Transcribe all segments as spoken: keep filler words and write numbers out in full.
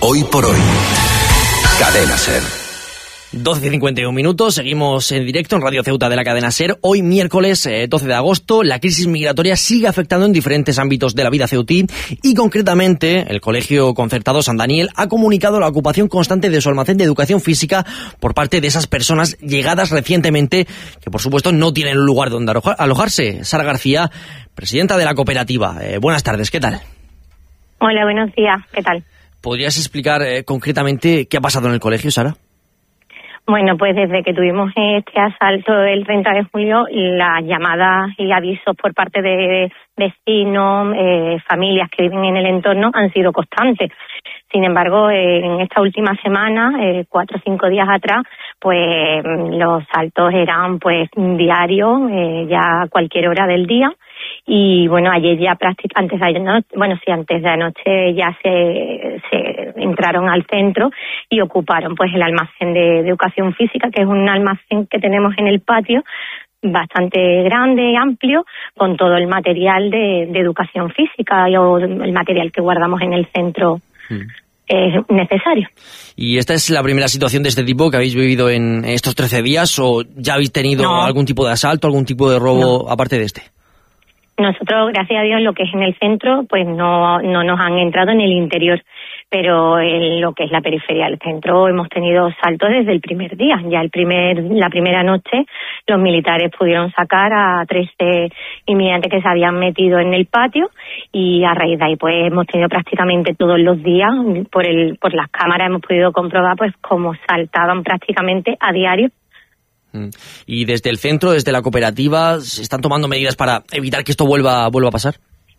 Hoy por hoy. Cadena SER. doce y cincuenta y un minutos, seguimos en directo en Radio Ceuta de la cadena SER. Hoy miércoles eh, doce de agosto, la crisis migratoria sigue afectando en diferentes ámbitos de la vida ceutí y concretamente el Colegio Concertado San Daniel ha comunicado la ocupación constante de su almacén de educación física por parte de esas personas llegadas recientemente que por supuesto no tienen un lugar donde alojarse. Sara García, presidenta de la cooperativa. Eh, buenas tardes, ¿qué tal? Hola, buenos días, ¿qué tal? ¿Podrías explicar eh, concretamente qué ha pasado en el colegio, Sara? Bueno, pues desde que tuvimos este asalto el treinta de julio, las llamadas y avisos por parte de vecinos, eh, familias que viven en el entorno han sido constantes. Sin embargo, eh, en esta última semana, eh, cuatro o cinco días atrás, pues los saltos eran pues diarios, eh, ya a cualquier hora del día. Y bueno, ayer ya prácticamente, antes de anoche, bueno, sí, antes de anoche ya se, se entraron al centro y ocuparon pues el almacén de, de educación física, que es un almacén que tenemos en el patio, bastante grande y amplio, con todo el material de, de educación física o el material que guardamos en el centro. Mm. Es necesario. ¿Y esta es la primera situación de este tipo que habéis vivido en estos trece días o ya habéis tenido no. algún tipo de asalto, algún tipo de robo no. aparte de este? Nosotros, gracias a Dios, lo que es en el centro, pues no, no nos han entrado en el interior, pero en lo que es la periferia del centro hemos tenido saltos desde el primer día. Ya el primer, la primera noche los militares pudieron sacar a trece inmigrantes que se habían metido en el patio y a raíz de ahí pues hemos tenido prácticamente todos los días, por el, por las cámaras hemos podido comprobar pues cómo saltaban prácticamente a diario. ¿Y desde el centro, desde la cooperativa, se están tomando medidas para evitar que esto vuelva, vuelva a pasar?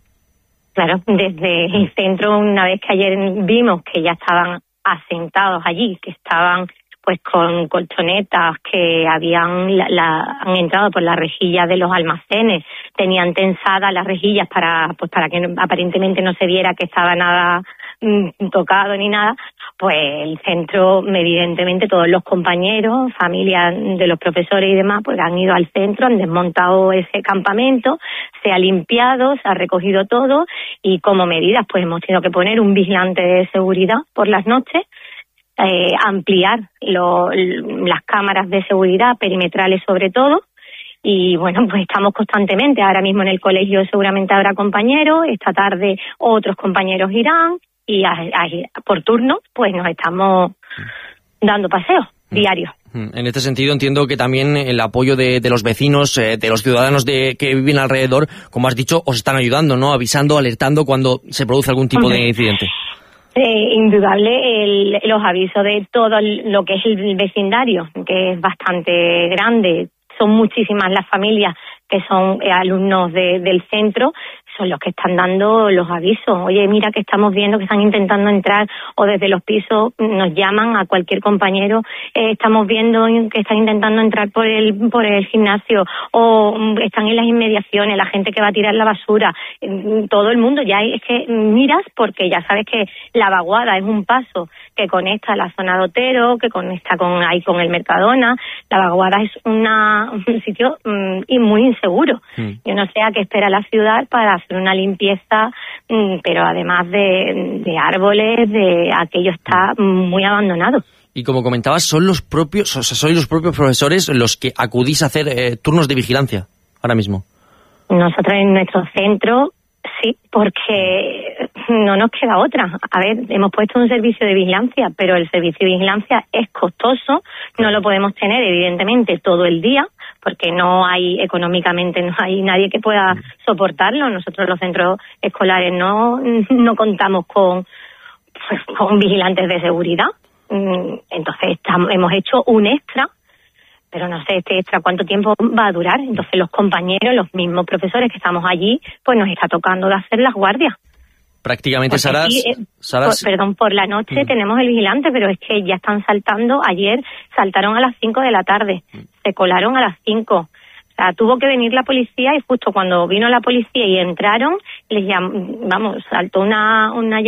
Claro, desde el centro, una vez que ayer vimos que ya estaban asentados allí, que estaban pues con colchonetas, que habían la, la, han entrado por las rejillas de los almacenes, tenían tensadas las rejillas para pues para que no, aparentemente no se viera que estaba nada mmm, tocado ni nada, pues el centro, evidentemente todos los compañeros, familias de los profesores y demás, pues han ido al centro, han desmontado ese campamento, se ha limpiado, se ha recogido todo y como medidas pues hemos tenido que poner un vigilante de seguridad por las noches, eh, ampliar lo, las cámaras de seguridad, perimetrales sobre todo. Y bueno, pues estamos constantemente, ahora mismo en el colegio seguramente habrá compañeros, esta tarde otros compañeros irán y a, a, por turno pues nos estamos dando paseos diarios. En este sentido entiendo que también el apoyo de, de los vecinos, eh, de los ciudadanos de, que viven alrededor, como has dicho, os están ayudando, ¿no? Avisando, alertando cuando se produce algún tipo de incidente. Eh, indudable el, los avisos de todo lo que es el vecindario, que es bastante grande. Son muchísimas las familias que son eh, alumnos de, del centro, son los que están dando los avisos. Oye, mira que estamos viendo que están intentando entrar, o desde los pisos nos llaman a cualquier compañero, eh, estamos viendo que están intentando entrar por el por el gimnasio, o están en las inmediaciones, la gente que va a tirar la basura, todo el mundo ya es que miras, porque ya sabes que la vaguada es un paso que conecta la zona de Otero, que conecta con ahí con el Mercadona. La vaguada es una, un sitio mmm, y muy inseguro. Mm. Yo no sé a qué espera la ciudad para hacer una limpieza, mmm, pero además de, de árboles, de aquello está muy abandonado. Y como comentabas, son los propios, o sea, sois los propios profesores los que acudís a hacer eh, turnos de vigilancia ahora mismo. Nosotros en nuestro centro sí, porque no nos queda otra. A ver, hemos puesto un servicio de vigilancia, pero el servicio de vigilancia es costoso, no lo podemos tener evidentemente todo el día, porque no hay, económicamente no hay nadie que pueda soportarlo. Nosotros los centros escolares no, no contamos con, pues, con vigilantes de seguridad. Entonces estamos, hemos hecho un extra, pero no sé este extra cuánto tiempo va a durar. Entonces los compañeros, los mismos profesores que estamos allí, pues nos está tocando de hacer las guardias. Prácticamente, Sara... Sí, eh, perdón, por la noche mm. tenemos el vigilante, pero es que ya están saltando. Ayer saltaron a las cinco de la tarde, mm. se colaron a las cinco. O sea, tuvo que venir la policía y justo cuando vino la policía y entraron, les llam- vamos, saltó una, una